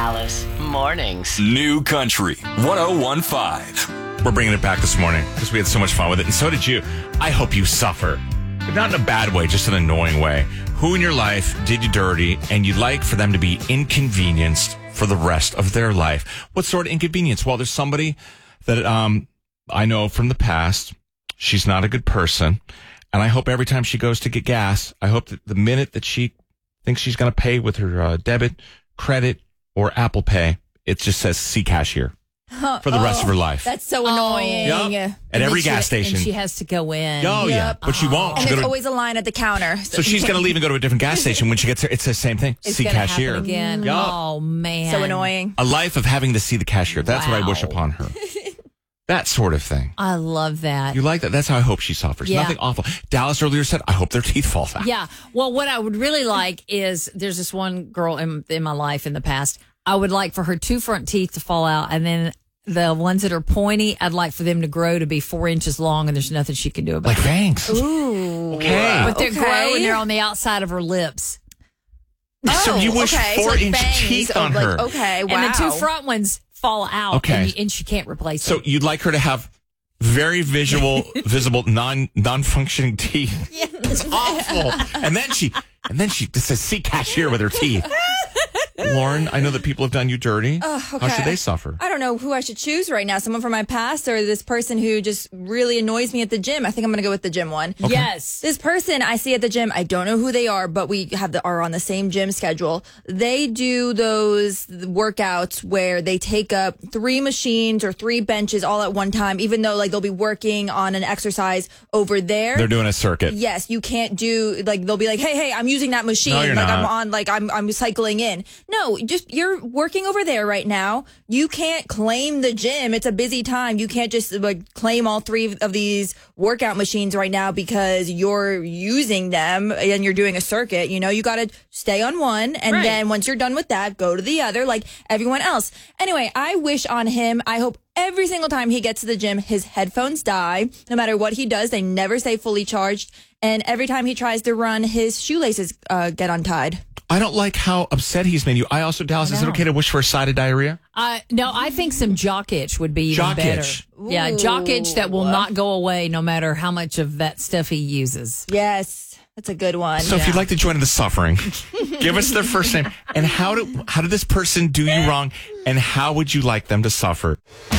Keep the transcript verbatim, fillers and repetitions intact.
Dallas Mornings. New Country one oh one point five. We're bringing it back this morning because we had so much fun with it, and so did you. I hope you suffer, but not in a bad way, just an annoying way. Who in your life did you dirty, and you'd like for them to be inconvenienced for the rest of their life? What sort of inconvenience? Well, there's somebody that um I know from the past. She's not a good person, and I hope every time she goes to get gas, I hope that the minute that she thinks she's going to pay with her uh, debit, credit, or Apple Pay, it just says "see cashier" for the rest oh, of her life. That's so annoying. Yep. At every she, gas station. And she has to go in. Oh, yeah. Yep. But she won't. And She'll there's go to- always a line at the counter. so she's going to leave and go to a different gas station. When she gets there, it's the same thing. It's See gonna cashier. happen again. Yep. Oh, man. So annoying. A life of having to see the cashier. That's what I wish Wow. upon her. That sort of thing. I love that. You like that? That's how I hope she suffers. Yeah. Nothing awful. Dallas earlier said, I hope their teeth fall out. Yeah. Well, what I would really like is there's this one girl in, in my life in the past. I would like for her two front teeth to fall out, and then the ones that are pointy, I'd like for them to grow to be four inches long, and there's nothing she can do about Like it. fangs. Ooh. Okay. But they're Okay. growing. They're on the outside of her lips. so you wish okay. So four like inch bangs teeth of on like, her. Okay, wow. And the two front ones fall out, Okay. and, you, and she can't replace So them. you'd like her to have very visual, visible, non non functioning teeth. Yes. It's awful. And then she, and then she just says, "see cashier" with her teeth. Lauren, I know that people have done you dirty. Oh, How okay. should they suffer? I don't know who I should choose right now. Someone from my past or this person who just really annoys me at the gym. I think I'm going to go with the gym one. Yes. This person I see at the gym, I don't know who they are, but we have the are on the same gym schedule. They do those workouts where they take up three machines or three benches all at one time, even though like they'll be working on an exercise over there. They're doing a circuit. Yes, you can't do like they'll be like, hey, hey, I'm using that machine. No, you're like not. I'm on like I'm I'm cycling in. No, just you're working over there right now. You can't claim the gym. It's a busy time. You can't just like claim all three of these workout machines right now because you're using them and you're doing a circuit. You know, you got to stay on one, and Right. then once you're done with that, go to the other like everyone else. Anyway, I wish on him. I hope every single time he gets to the gym, his headphones die. No matter what he does, they never stay fully charged. And every time he tries to run, his shoelaces uh, get untied. I don't like how upset he's made you. I also, Dallas, is it know. okay to wish for a side of diarrhea? Uh, no, I think some jock itch would be even Jock better. itch. Yeah, jock itch that will Ooh. not go away no matter how much of that stuff he uses. Yes, that's a good one. So if you'd like to join in the suffering, give us their first name. And how do, how did this person do you wrong? And how would you like them to suffer?